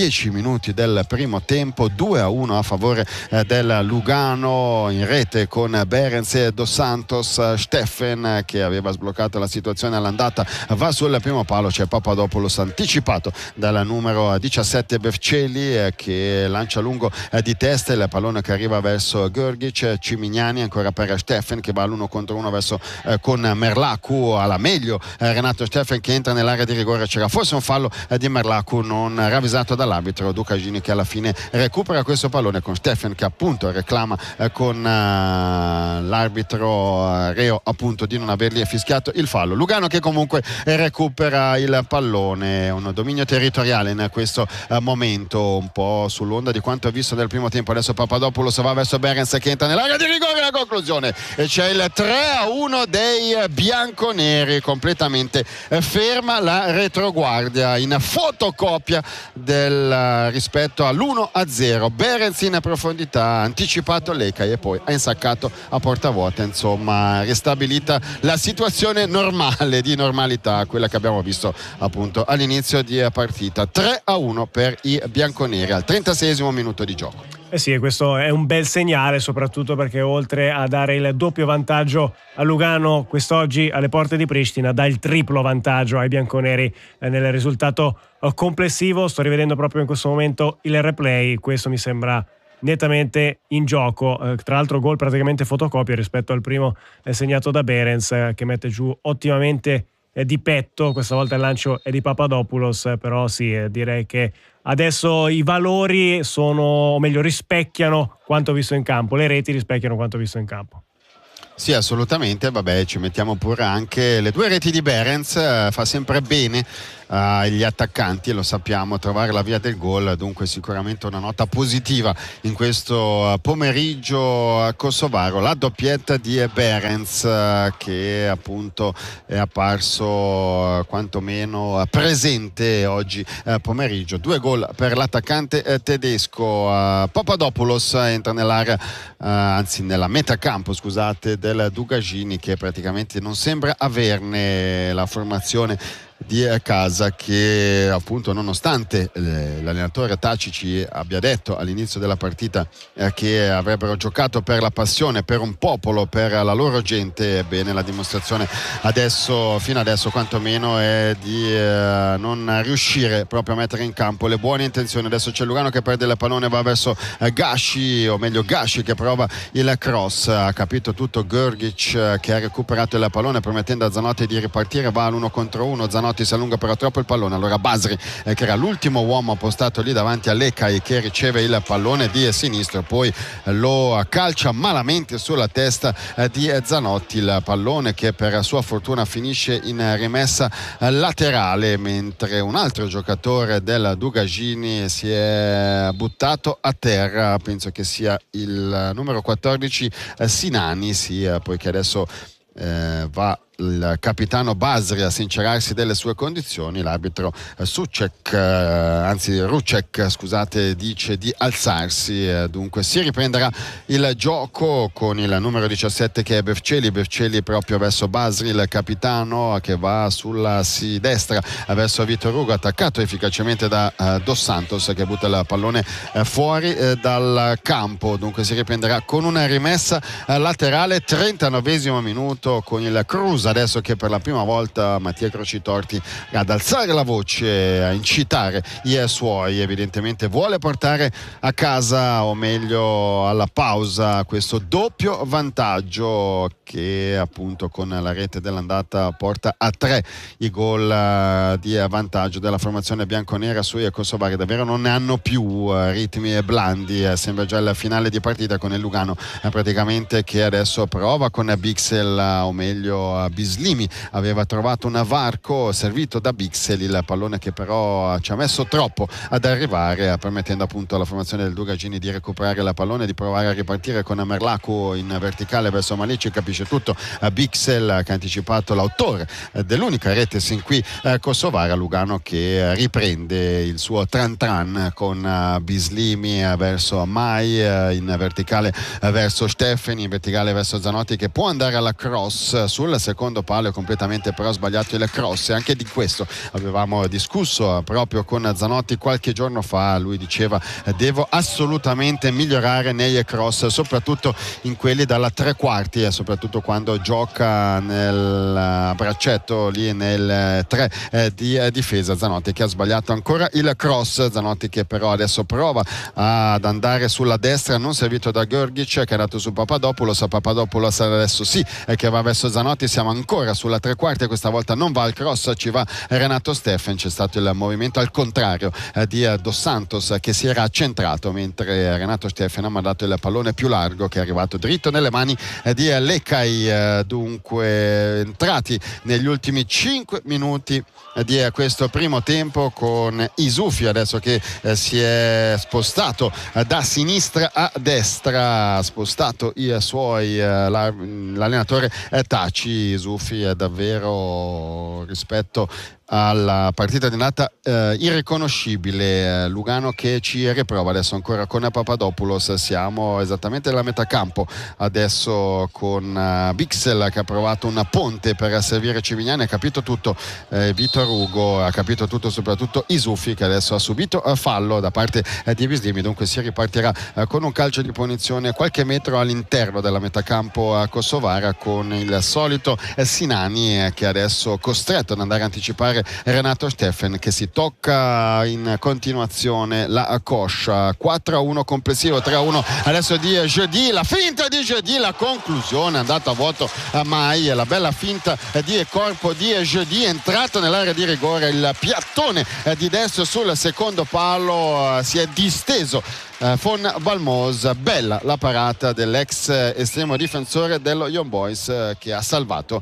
10 minuti del primo tempo, 2-1 a favore del Lugano. In rete con Behrens e Dos Santos, Steffen che aveva sbloccato la situazione all'andata va sul primo palo, c'è Papadopoulos anticipato dal numero 17 Vercelli che lancia lungo di testa, il pallone che arriva verso Görgic, Cimignani ancora per Steffen che va all'1 contro 1 verso con Merlacu, alla meglio Renato Steffen che entra nell'area di rigore, c'era forse un fallo di Merlacu non ravvisato dall'arbitro Ducagini che alla fine recupera questo pallone con Steffen che appunto reclama con l'arbitro reo appunto di non avergli fischiato il fallo. Lugano che comunque recupera il pallone, un dominio territoriale in questo momento, un po' sull'onda di quanto visto nel primo tempo. Adesso Papadopoulos va verso Behrens che entra nell'area di rigore, la conclusione e c'è il 3-1 dei bianconeri, completamente ferma la retroguardia in fotocopia del rispetto all'1-0. Behrens in profondità, anticipato Lecai e poi ha insaccato a porta vuota, insomma ristabilita la situazione normale, di normalità, quella che abbiamo visto appunto all'inizio di partita. 3-1 per i bianconeri al 36esimo minuto di gioco. Eh sì, questo è un bel segnale, soprattutto perché oltre a dare il doppio vantaggio a Lugano quest'oggi alle porte di Pristina, dà il triplo vantaggio ai bianconeri nel risultato complessivo. Sto rivedendo proprio in questo momento il replay, questo mi sembra nettamente in gioco, tra l'altro gol praticamente fotocopia rispetto al primo segnato da Behrens che mette giù ottimamente di petto, questa volta il lancio è di Papadopoulos, però sì, direi che adesso i valori sono, o meglio rispecchiano quanto visto in campo, le reti rispecchiano quanto visto in campo. Sì, assolutamente, vabbè, ci mettiamo pure anche le due reti di Behrens, fa sempre bene agli attaccanti, lo sappiamo, trovare la via del gol, dunque sicuramente una nota positiva in questo pomeriggio kosovaro. La doppietta di Behrens che appunto è apparso quantomeno presente oggi pomeriggio. 2 gol per l'attaccante tedesco. Papadopoulos entra nell'area, anzi nella metacampo, scusate, del Ducagini che praticamente non sembra averne la formazione di casa, che appunto nonostante l'allenatore Tacici abbia detto all'inizio della partita che avrebbero giocato per la passione, per un popolo, per la loro gente, ebbene la dimostrazione adesso, fino adesso quantomeno, è di non riuscire proprio a mettere in campo le buone intenzioni. Adesso c'è Lugano che perde il pallone, va verso Gashi, o meglio Gashi che prova il cross, ha capito tutto Görgic che ha recuperato il pallone permettendo a Zanotti di ripartire, va all'1 contro 1, Zanotti si allunga però troppo il pallone, allora Basri che era l'ultimo uomo appostato lì davanti a Lecai che riceve il pallone di sinistro, poi lo calcia malamente sulla testa di Zanotti, il pallone che per sua fortuna finisce in rimessa laterale, mentre un altro giocatore del Ducagini si è buttato a terra, penso che sia il numero 14 Sinani, sì, poiché adesso va il capitano Basri a sincerarsi delle sue condizioni, l'arbitro Rucek, scusate, dice di alzarsi, dunque si riprenderà il gioco con il numero 17 che è Vercelli proprio verso Basri, il capitano che va sulla destra verso Vitor Hugo, attaccato efficacemente da Dos Santos che butta il pallone fuori dal campo, dunque si riprenderà con una rimessa laterale. 39esimo minuto con il Cruz adesso che per la prima volta Mattia Crocitorti ad alzare la voce, a incitare i suoi, evidentemente vuole portare a casa, o meglio alla pausa, questo doppio vantaggio che appunto con la rete dell'andata porta a 3 i gol di vantaggio della formazione bianconera sui kosovari. Davvero non ne hanno più ritmi blandi, sembra già il finale di partita con il Lugano praticamente che adesso prova con Bixel, o meglio Bislimi aveva trovato un varco servito da Bixel, il pallone che però ci ha messo troppo ad arrivare, permettendo appunto alla formazione del Ducagini di recuperare il pallone, di provare a ripartire con Merlacu in verticale verso Malici. Capisce tutto Bixel che ha anticipato l'autore dell'unica rete sin qui kosovara. Lugano che riprende il suo tran con Bislimi verso Mai, in verticale verso Steffeni, in verticale verso Zanotti che può andare alla cross sul secondo secondo palo e completamente però sbagliato il cross, e anche di questo avevamo discusso proprio con Zanotti qualche giorno fa. Lui diceva devo assolutamente migliorare nei cross, soprattutto in quelli dalla tre quarti e soprattutto quando gioca nel braccetto lì nel 3 di difesa. Zanotti che ha sbagliato ancora il cross, Zanotti che però adesso prova ad andare sulla destra, non servito da Georgic che è andato su Papadopoulos adesso sì che va verso Zanotti. Siamo ancora sulla tre quarti, questa volta non va al cross, ci va Renato Steffen. C'è stato il movimento al contrario di Dos Santos che si era accentrato, mentre Renato Steffen ha mandato il pallone più largo che è arrivato dritto nelle mani di Lecai. Dunque entrati negli ultimi 5 minuti di questo primo tempo, con Isufi adesso che si è spostato da sinistra a destra, ha spostato i suoi l'allenatore Taci. Isufi è davvero, rispetto alla partita di andata, irriconoscibile. Lugano che ci riprova adesso ancora con Papadopoulos. Siamo esattamente alla metà campo adesso con Bixel che ha provato un ponte per servire Civignani, ha capito tutto Vitor Hugo, ha capito tutto soprattutto Isufi che adesso ha subito fallo da parte di Bislimi. Dunque si ripartirà con un calcio di punizione qualche metro all'interno della metà campo kosovara, con il solito Sinani che adesso costretto ad andare a anticipare Renato Steffen, che si tocca in continuazione la coscia. 4-1 complessivo, 3-1 adesso di Jeudi, la finta di Jeudi, la conclusione è andata a vuoto a Mai, la bella finta di corpo di Jeudi, entrato nell'area di rigore, il piattone di destro sul secondo palo, si è disteso Von Balmos. Bella la parata dell'ex estremo difensore dello Young Boys che ha salvato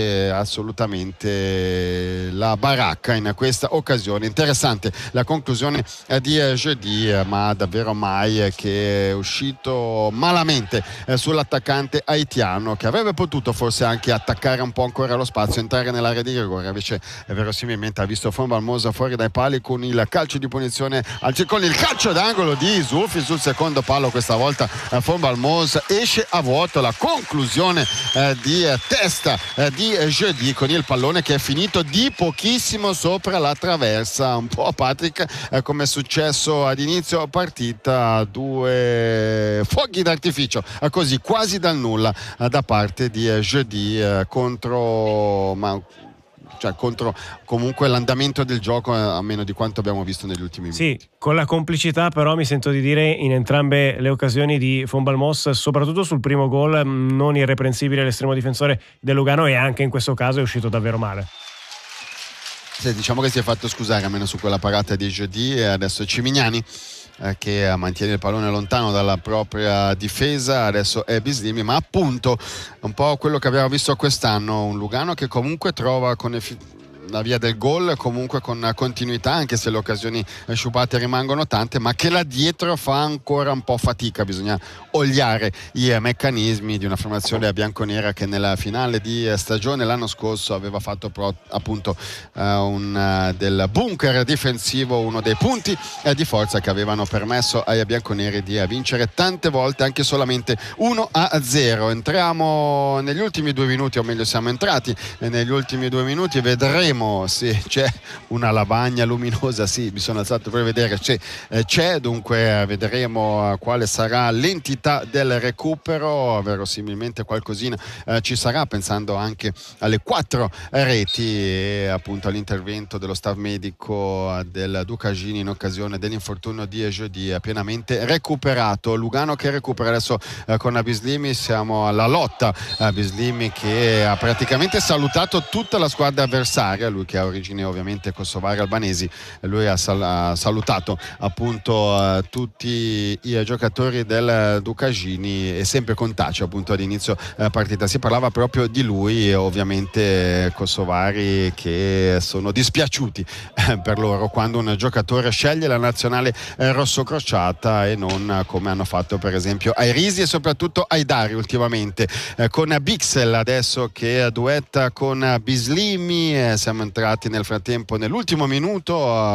assolutamente la baracca in questa occasione. Interessante la conclusione di Jeudi, ma davvero Mai che è uscito malamente sull'attaccante haitiano, che avrebbe potuto forse anche attaccare un po' ancora lo spazio, entrare nell'area di rigore, invece verosimilmente ha visto Von Balmos fuori dai pali con il calcio di punizione, con il calcio d'angolo di Isufi sul secondo palo. Questa volta Von Balmos esce a vuoto, la conclusione di testa di Jeudi con il pallone che è finito di pochissimo sopra la traversa, un po' Patrick come è successo ad inizio partita, due fuochi d'artificio così quasi dal nulla da parte di Jeudi contro comunque l'andamento del gioco, a meno di quanto abbiamo visto negli ultimi minuti. Sì, con la complicità però mi sento di dire in entrambe le occasioni di Von Balmos, soprattutto sul primo gol non irreprensibile l'estremo difensore del Lugano, e anche in questo caso è uscito davvero male. Sì, diciamo che si è fatto scusare almeno su quella parata di Jeudi, e adesso Cimignani che mantiene il pallone lontano dalla propria difesa. Adesso è Bislimi, ma appunto un po' quello che abbiamo visto quest'anno, un Lugano che comunque trova con la via del gol, comunque con continuità, anche se le occasioni sciupate rimangono tante, ma che là dietro fa ancora un po' fatica. Bisogna oliare i meccanismi di una formazione bianconera che nella finale di stagione l'anno scorso aveva fatto appunto del bunker difensivo uno dei punti di forza che avevano permesso ai bianconeri di vincere tante volte anche solamente 1-0. Entriamo negli ultimi 2 minuti, o meglio siamo entrati negli ultimi 2 minuti, vedremo se c'è una lavagna luminosa. Sì, mi sono alzato per vedere, c'è, dunque vedremo quale sarà l'entità del recupero. Verosimilmente qualcosina ci sarà, pensando anche alle 4 reti e appunto all'intervento dello staff medico del Ducagini in occasione dell'infortunio di Jeudi, pienamente recuperato. Lugano che recupera adesso con Bislimi, siamo alla lotta. Bislimi che ha praticamente salutato tutta la squadra avversaria, lui che ha origini ovviamente kosovare albanesi, lui ha salutato appunto tutti i giocatori del Ducagini, e sempre con Taci appunto ad inizio partita. Si parlava proprio di lui, ovviamente kosovari che sono dispiaciuti per loro quando un giocatore sceglie la nazionale rossocrociata e non come hanno fatto per esempio ai Risi e soprattutto ai Dari ultimamente, con Bixel adesso che duetta con Bislimi. Siamo siamo entrati nel frattempo nell'ultimo minuto,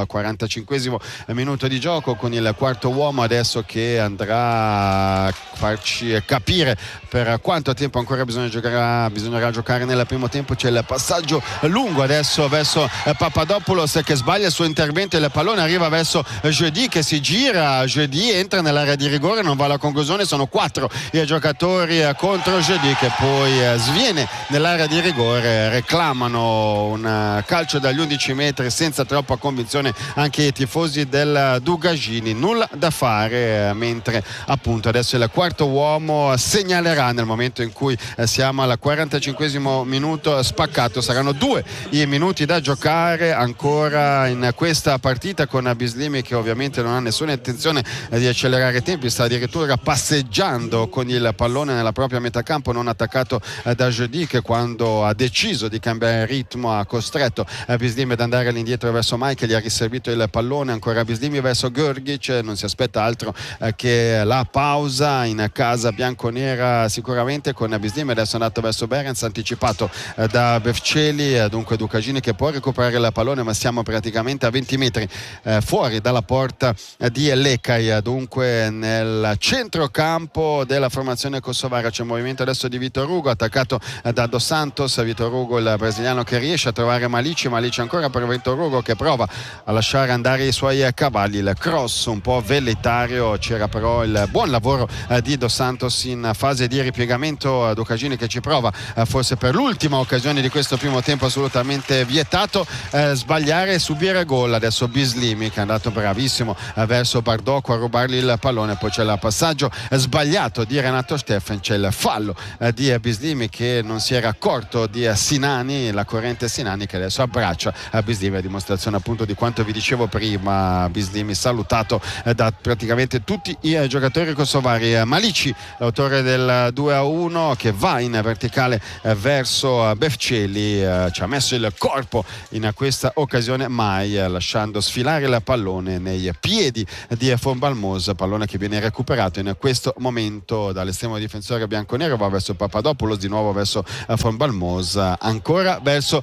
45esimo minuto di gioco, con il quarto uomo adesso che andrà a farci capire per quanto tempo ancora bisognerà giocare nel primo tempo. C'è il passaggio lungo adesso verso Papadopoulos che sbaglia il suo intervento, il pallone arriva verso Jeudi che si gira, Jeudi entra nell'area di rigore, non va alla conclusione, sono 4 i giocatori contro Jeudi che poi sviene nell'area di rigore, reclamano un calcio dagli 11 metri senza troppa convinzione anche i tifosi del Dugagini, nulla da fare, mentre appunto adesso il quarto uomo segnalerà nel momento in cui siamo al 45esimo minuto spaccato. Saranno 2 i minuti da giocare ancora in questa partita, con Bislimi che ovviamente non ha nessuna intenzione di accelerare i tempi, sta addirittura passeggiando con il pallone nella propria metà campo, non attaccato da Jeudi che quando ha deciso di cambiare ritmo ha costretto Bislimi ad andare all'indietro verso Michael, gli ha riservito il pallone, ancora Bislimi verso Grgic, non si aspetta altro che la pausa in casa bianconera sicuramente, con Bislimi adesso è andato verso Behrens, anticipato da Befceli, dunque Dugagini che può recuperare il pallone, ma siamo praticamente a 20 metri fuori dalla porta di Lekaj, dunque nel centrocampo della formazione kosovara c'è un movimento adesso di Vitor Hugo attaccato da Dos Santos, Vitor Hugo il brasiliano che riesce a trovare Malici ancora per Vitor Hugo che prova a lasciare andare i suoi cavalli, il cross un po' velleitario, c'era però il buon lavoro di Dos Santos in fase di ripiegamento, Dugagini che ci prova forse per l'ultima occasione di questo primo tempo, assolutamente vietato sbagliare e subire gol. Adesso Bislimi che è andato bravissimo verso Bardocco a rubargli il pallone, poi c'è il passaggio sbagliato di Renato Steffen, c'è il fallo di Bislimi che non si era accorto di Sinani, la corrente Sinani che adesso abbraccia Bislimi, a dimostrazione appunto di quanto vi dicevo prima. Bislimi salutato da praticamente tutti i giocatori kosovari. Malici, l'autore del 2-1, che va in verticale verso Befceli, ci ha messo il corpo in questa occasione mai, lasciando sfilare il pallone nei piedi di Von Balmos, pallone che viene recuperato in questo momento dall'estremo difensore bianconero, va verso Papadopoulos, di nuovo verso Von Balmos, ancora verso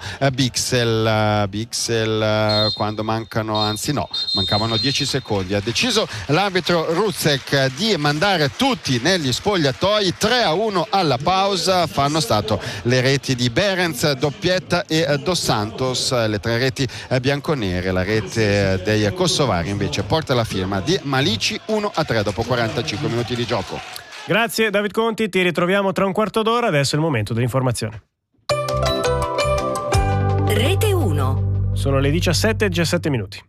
Bixel quando mancavano 10 secondi, ha deciso l'arbitro Rucek di mandare tutti negli spogliatoi. 3-1 alla pausa, fanno stato le reti di Behrens, doppietta e Dos Santos, le 3 reti bianconere. La rete dei kosovari invece porta la firma di Malici, 1-3 dopo 45 minuti di gioco. Grazie David Conti, ti ritroviamo tra un quarto d'ora, adesso è il momento dell'informazione. Rete 1. Sono le 17 minuti.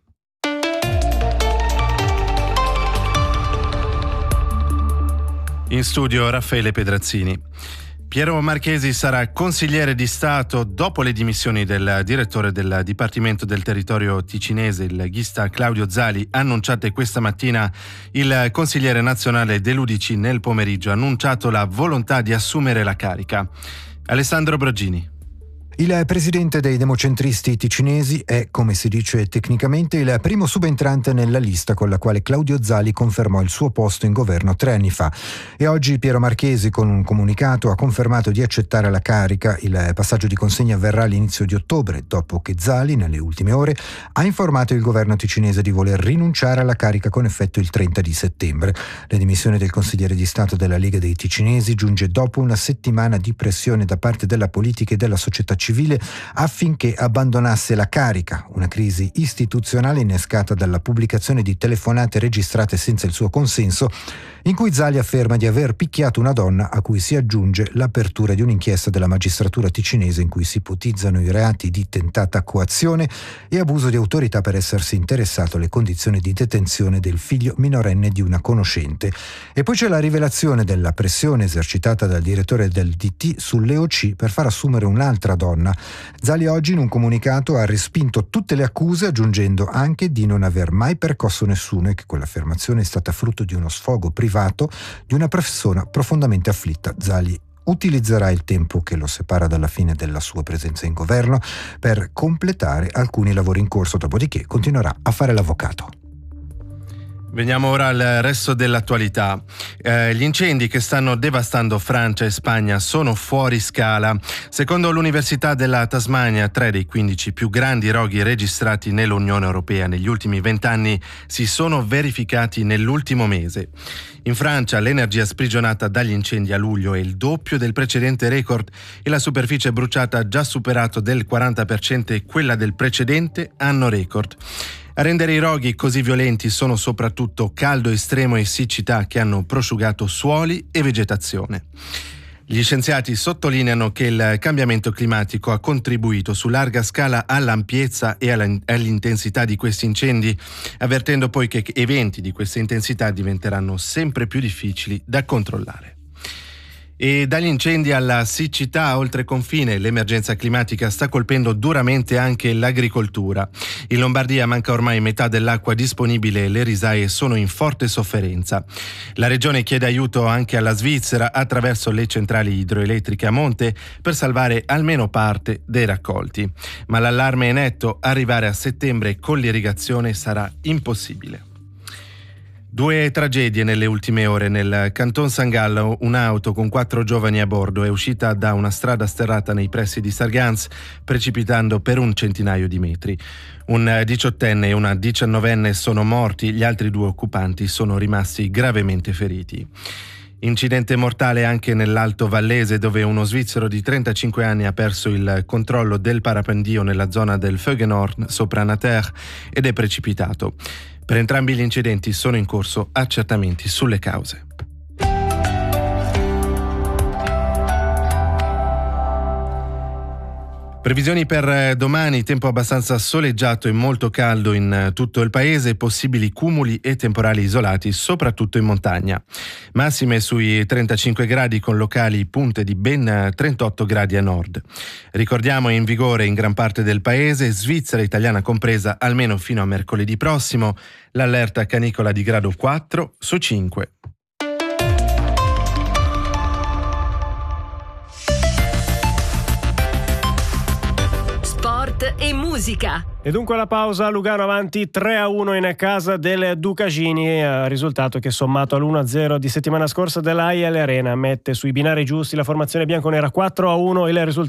In studio Raffaele Pedrazzini. Piero Marchesi sarà consigliere di Stato dopo le dimissioni del direttore del Dipartimento del Territorio ticinese, il leghista Claudio Zali, annunciate questa mattina. Il consigliere nazionale dell'UDC nel pomeriggio ha annunciato la volontà di assumere la carica. Alessandro Brogini. Il presidente dei democentristi ticinesi è, come si dice tecnicamente, il primo subentrante nella lista con la quale Claudio Zali confermò il suo posto in governo 3 anni fa. E oggi Piero Marchesi, con un comunicato, ha confermato di accettare la carica. Il passaggio di consegna avverrà all'inizio di ottobre, dopo che Zali, nelle ultime ore, ha informato il governo ticinese di voler rinunciare alla carica con effetto il 30 di settembre. Le dimissioni del consigliere di Stato della Lega dei Ticinesi giunge dopo una settimana di pressione da parte della politica e della società civile affinché abbandonasse la carica, una crisi istituzionale innescata dalla pubblicazione di telefonate registrate senza il suo consenso, in cui Zali afferma di aver picchiato una donna, a cui si aggiunge l'apertura di un'inchiesta della magistratura ticinese in cui si ipotizzano i reati di tentata coazione e abuso di autorità per essersi interessato alle condizioni di detenzione del figlio minorenne di una conoscente. E poi c'è la rivelazione della pressione esercitata dal direttore del DT sull'EOC per far assumere un'altra donna. Zali oggi in un comunicato ha respinto tutte le accuse, aggiungendo anche di non aver mai percosso nessuno e che quell'affermazione è stata frutto di uno sfogo privato di una persona profondamente afflitta. Zali utilizzerà il tempo che lo separa dalla fine della sua presenza in governo per completare alcuni lavori in corso, dopodiché continuerà a fare l'avvocato. Veniamo ora al resto dell'attualità. Gli incendi che stanno devastando Francia e Spagna sono fuori scala. Secondo l'Università della Tasmania, 3 dei 15 più grandi roghi registrati nell'Unione Europea negli ultimi 20 anni si sono verificati nell'ultimo mese. In Francia l'energia sprigionata dagli incendi a luglio è il doppio del precedente record e la superficie bruciata ha già superato del 40% quella del precedente anno record. A rendere i roghi così violenti sono soprattutto caldo estremo e siccità che hanno prosciugato suoli e vegetazione. Gli scienziati sottolineano che il cambiamento climatico ha contribuito su larga scala all'ampiezza e all'intensità di questi incendi, avvertendo poi che eventi di questa intensità diventeranno sempre più difficili da controllare. E dagli incendi alla siccità oltre confine, l'emergenza climatica sta colpendo duramente anche l'agricoltura. In Lombardia manca ormai metà dell'acqua disponibile e le risaie sono in forte sofferenza. La regione chiede aiuto anche alla Svizzera attraverso le centrali idroelettriche a monte per salvare almeno parte dei raccolti. Ma l'allarme è netto: arrivare a settembre con l'irrigazione sarà impossibile. 2 tragedie nelle ultime ore. Nel Canton San Gallo un'auto con 4 giovani a bordo è uscita da una strada sterrata nei pressi di Sargans, precipitando per un centinaio di metri. Un 18enne e una 19enne sono morti, gli altri 2 occupanti sono rimasti gravemente feriti. Incidente mortale anche nell'Alto Vallese, dove uno svizzero di 35 anni ha perso il controllo del parapendio nella zona del Fögenhorn sopra Nater ed è precipitato. Per entrambi gli incidenti sono in corso accertamenti sulle cause. Previsioni per domani: tempo abbastanza soleggiato e molto caldo in tutto il paese, possibili cumuli e temporali isolati soprattutto in montagna. Massime sui 35 gradi con locali punte di ben 38 gradi a nord. Ricordiamo, è in vigore in gran parte del paese, Svizzera italiana compresa, almeno fino a mercoledì prossimo, l'allerta canicola di grado 4 su 5. E musica. E dunque la pausa, Lugano avanti 3-1 in casa del Ducagini, risultato che sommato all'1-0 di settimana scorsa dell'AIL Arena mette sui binari giusti la formazione bianconera. 4-1 il risultato.